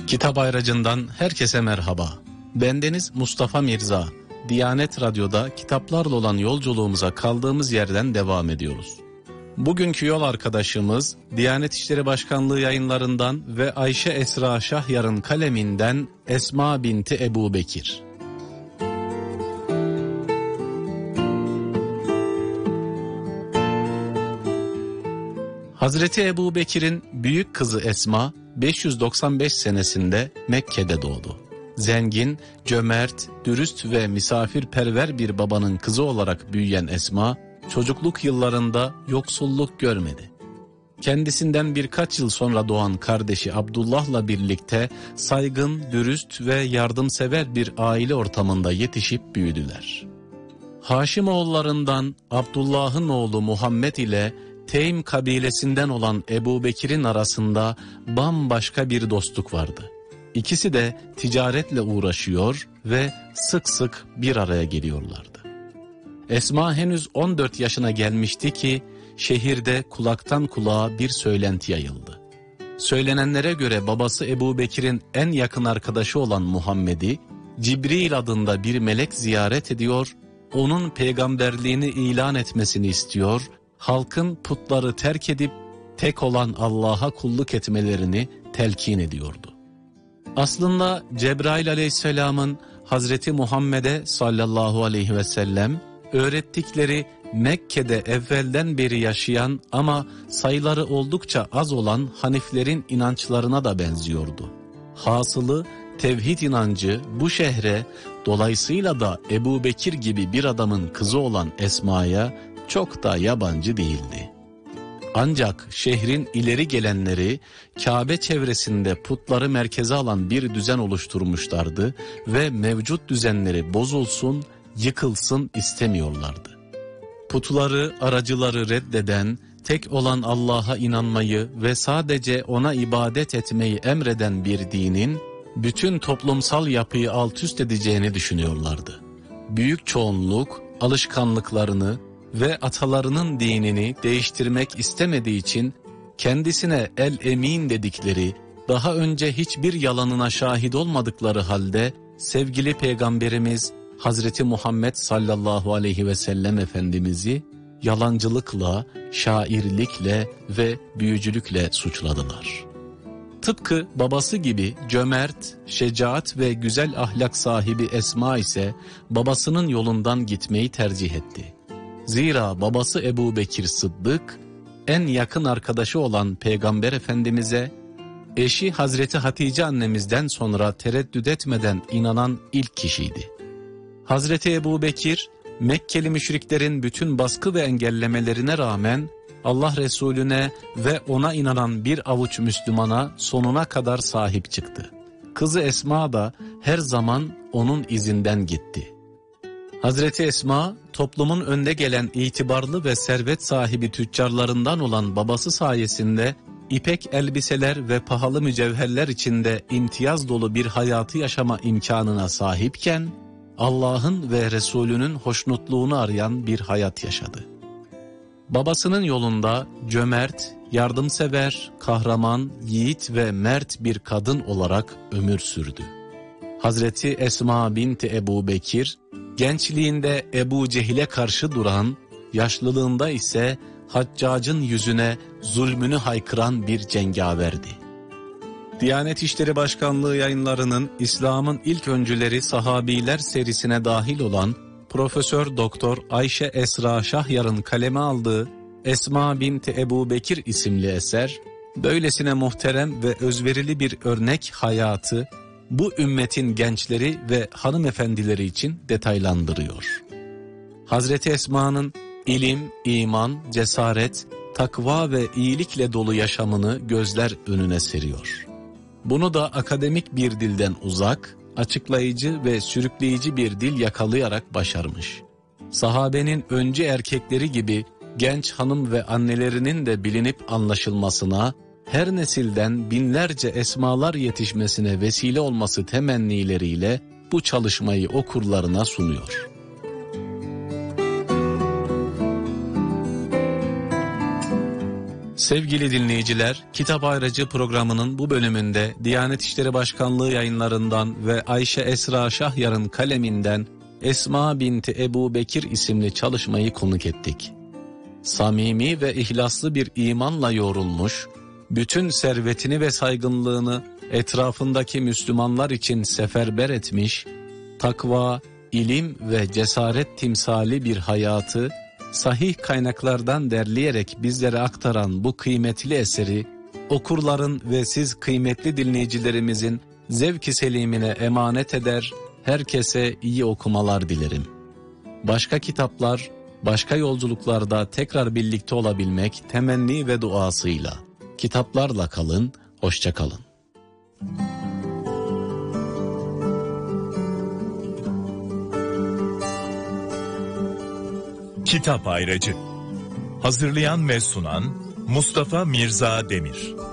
Kitap Ayracı'ndan herkese merhaba. Bendeniz Mustafa Mirza. Diyanet Radyo'da kitaplarla olan yolculuğumuza kaldığımız yerden devam ediyoruz. Bugünkü yol arkadaşımız Diyanet İşleri Başkanlığı yayınlarından ve Ayşe Esra Şahyar'ın kaleminden Esma binti Ebu Bekir. Hazreti Ebu Bekir'in büyük kızı Esma 595 senesinde Mekke'de doğdu. Zengin, cömert, dürüst ve misafirperver bir babanın kızı olarak büyüyen Esma, çocukluk yıllarında yoksulluk görmedi. Kendisinden birkaç yıl sonra doğan kardeşi Abdullah'la birlikte saygın, dürüst ve yardımsever bir aile ortamında yetişip büyüdüler. Haşimoğullarından Abdullah'ın oğlu Muhammed ile Teym kabilesinden olan Ebu Bekir'in arasında bambaşka bir dostluk vardı. İkisi de ticaretle uğraşıyor ve sık sık bir araya geliyorlardı. Esma henüz 14 yaşına gelmişti ki şehirde kulaktan kulağa bir söylenti yayıldı. Söylenenlere göre babası Ebu Bekir'in en yakın arkadaşı olan Muhammed'i Cibril adında bir melek ziyaret ediyor, onun peygamberliğini ilan etmesini istiyor, halkın putları terk edip tek olan Allah'a kulluk etmelerini telkin ediyordu. Aslında Cebrail aleyhisselamın Hazreti Muhammed'e sallallahu aleyhi ve sellem öğrettikleri Mekke'de evvelden beri yaşayan ama sayıları oldukça az olan Haniflerin inançlarına da benziyordu. Hasılı tevhid inancı bu şehre, dolayısıyla da Ebu Bekir gibi bir adamın kızı olan Esma'ya çok da yabancı değildi. Ancak şehrin ileri gelenleri Kabe çevresinde putları merkeze alan bir düzen oluşturmuşlardı ve mevcut düzenleri bozulsun, yıkılsın istemiyorlardı. Putları, aracıları reddeden, tek olan Allah'a inanmayı ve sadece ona ibadet etmeyi emreden bir dinin bütün toplumsal yapıyı alt üst edeceğini düşünüyorlardı. Büyük çoğunluk alışkanlıklarını ve atalarının dinini değiştirmek istemediği için kendisine el-emin dedikleri, daha önce hiçbir yalanına şahit olmadıkları halde sevgili Peygamberimiz Hazreti Muhammed sallallahu aleyhi ve sellem Efendimiz'i yalancılıkla, şairlikle ve büyücülükle suçladılar. Tıpkı babası gibi cömert, şecaat ve güzel ahlak sahibi Esma ise babasının yolundan gitmeyi tercih etti. Zira babası Ebu Bekir Sıddık, en yakın arkadaşı olan Peygamber Efendimiz'e, eşi Hazreti Hatice annemizden sonra tereddüt etmeden inanan ilk kişiydi. Hazreti Ebu Bekir, Mekkeli müşriklerin bütün baskı ve engellemelerine rağmen Allah Resulüne ve ona inanan bir avuç Müslümana sonuna kadar sahip çıktı. Kızı Esma da her zaman onun izinden gitti. Hazreti Esma, toplumun önde gelen itibarlı ve servet sahibi tüccarlarından olan babası sayesinde ipek elbiseler ve pahalı mücevherler içinde imtiyaz dolu bir hayatı yaşama imkanına sahipken, Allah'ın ve Resulünün hoşnutluğunu arayan bir hayat yaşadı. Babasının yolunda cömert, yardımsever, kahraman, yiğit ve mert bir kadın olarak ömür sürdü. Hazreti Esma binti Ebu Bekir, gençliğinde Ebu Cehil'e karşı duran, yaşlılığında ise Haccac'ın yüzüne zulmünü haykıran bir cengaverdi. Diyanet İşleri Başkanlığı yayınlarının İslam'ın ilk öncüleri sahabiler serisine dahil olan Profesör Doktor Ayşe Esra Şahyar'ın kaleme aldığı Esma binti Ebu Bekir isimli eser, böylesine muhterem ve özverili bir örnek hayatı bu ümmetin gençleri ve hanımefendileri için detaylandırıyor. Hazreti Esma'nın ilim, iman, cesaret, takva ve iyilikle dolu yaşamını gözler önüne seriyor. Bunu da akademik bir dilden uzak, açıklayıcı ve sürükleyici bir dil yakalayarak başarmış. Sahabenin öncü erkekleri gibi genç hanım ve annelerinin de bilinip anlaşılmasına, her nesilden binlerce esmalar yetişmesine vesile olması temennileriyle bu çalışmayı okurlarına sunuyor. Sevgili dinleyiciler, Kitap Ayracı programının bu bölümünde Diyanet İşleri Başkanlığı yayınlarından ve Ayşe Esra Şahyar'ın kaleminden Esma binti Ebu Bekir isimli çalışmayı konuk ettik. Samimi ve ihlaslı bir imanla yoğrulmuş, bütün servetini ve saygınlığını etrafındaki Müslümanlar için seferber etmiş, takva, ilim ve cesaret timsali bir hayatı sahih kaynaklardan derleyerek bizlere aktaran bu kıymetli eseri okurların ve siz kıymetli dinleyicilerimizin zevk-i selimine emanet eder, herkese iyi okumalar dilerim. Başka kitaplar, başka yolculuklarda tekrar birlikte olabilmek temenni ve duasıyla. Kitaplarla kalın, hoşça kalın. Kitap Ayracı. Hazırlayan ve sunan Mustafa Mirza Demir.